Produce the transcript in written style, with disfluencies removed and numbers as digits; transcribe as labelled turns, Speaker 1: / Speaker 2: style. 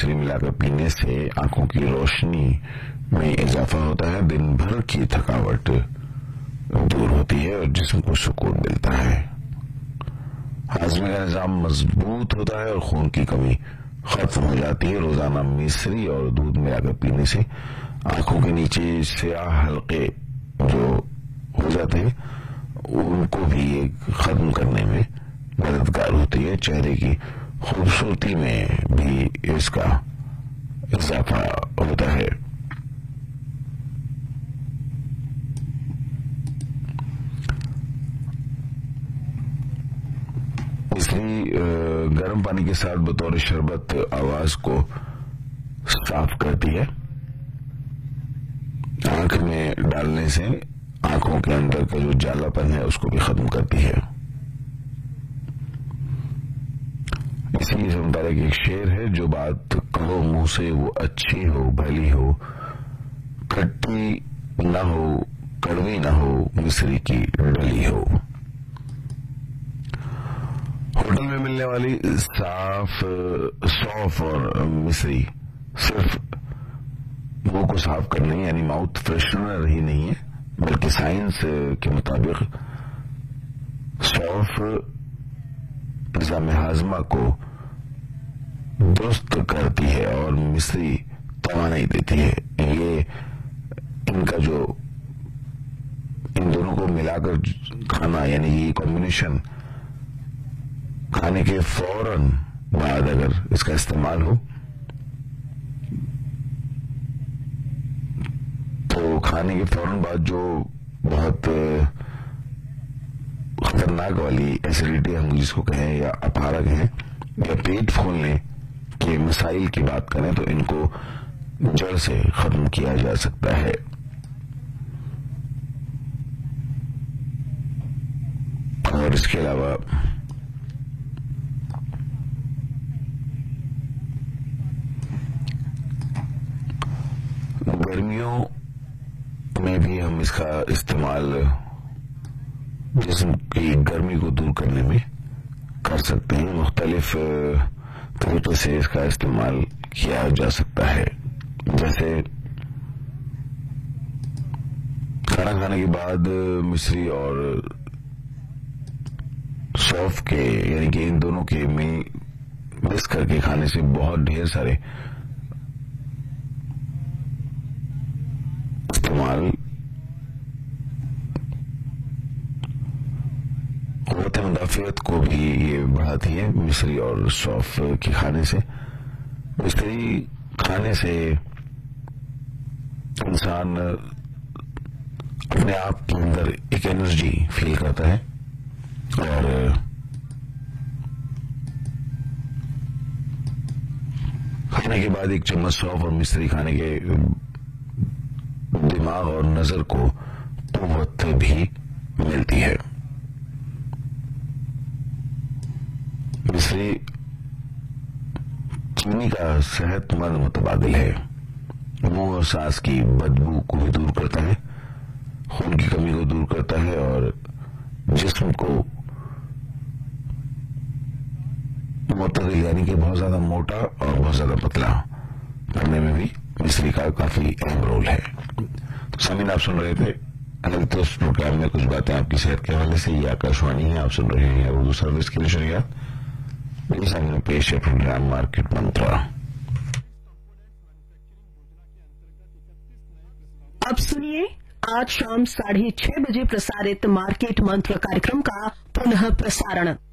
Speaker 1: मिश्री मिलाकर पीने से आंखों की रोशनी में इजाफा होता है, दिन भर की थकावट दूर होती है और जिस्म को सुकून मिलता है। हाजमे का निजाम मजबूत होता है और खून की कमी खत्म हो जाती है। रोजाना मिश्री और दूध मिलाकर पीने से आंखों के नीचे स्याह हल्के जो हो जाते हैं उनको भी ये खत्म करने में मददगार होती है। चेहरे की खूबसूरती में भी इसका इजाफा होता है। इसलिए गर्म पानी के साथ बतौर शरबत आवाज को साफ करती है। आंख में डालने से आंखों के अंदर का जो जालापन है उसको भी खत्म करती है। इसी से मुताबिक एक शेर है, जो बात कहो मुंह से वो अच्छी हो भली हो, खट्टी ना हो कड़वी ना हो, मिश्री की डली हो। होटल में मिलने वाली साफ सौंफ और मिश्री सिर्फ मुंह को साफ करने यानी माउथ फ्रेशनर ही नहीं है, बल्कि साइंस के मुताबिक सौंफ निजाम हाजमा को दुरुस्त करती है और मिश्री तवानाई देती है। ये इनका जो इन दोनों को मिलाकर खाना यानी ये कॉम्बिनेशन खाने के फौरन बाद अगर इसका इस्तेमाल हो तो खाने के फौरन बाद जो बहुत खतरनाक वाली एसिडिटी हम जिसको कहें या अपारग है या पेट फूलने के मसाइल की बात करें तो इनको जड़ से खत्म किया जा सकता है। और इसके अलावा गर्मियों में भी हम इसका इस्तेमाल जिस्म की गर्मी को दूर करने में कर सकते हैं। मुख्तलिफ तरीके से इसका इस्तेमाल किया जा सकता है, जैसे खाना खाने के बाद मिश्री और सौंफ के यानी कि इन दोनों के मिक्स करके खाने से बहुत ढेर सारे इस्तेमाल क़ुव्वत मुदाफ़ियत को भी ये बढ़ाती है। मिश्री और सौंफ के खाने से मिश्री खाने से इंसान अपने आप के अंदर एक एनर्जी फील करता है और खाने के बाद एक चम्मच सौंफ और मिश्री खाने के दिमाग और नजर को कुव्वत भी मिलती है। मिश्री चीनी का सेहतमंद मुतबादिल है। मुंह और सांस की बदबू को भी दूर करता है, खून की कमी को दूर करता है और जिस्म को मुतदिल यानी कि बहुत ज्यादा मोटा और बहुत ज्यादा पतला करने में भी मिश्री का काफी अहम रोल है। तो सामीन, आप सुन रहे थे हेल्थ प्रोग्राम में कुछ बातें आपकी सेहत के हवाले से। ये आकाशवाणी है, आप सुन रहे हैं उर्दू सर्विस के नशरियात। मेरे सामने पेश है प्रोग्राम मार्केट मंत्रा।
Speaker 2: अब सुनिए आज शाम 6:30 बजे प्रसारित मार्केट मंत्र कार्यक्रम का पुनः प्रसारण।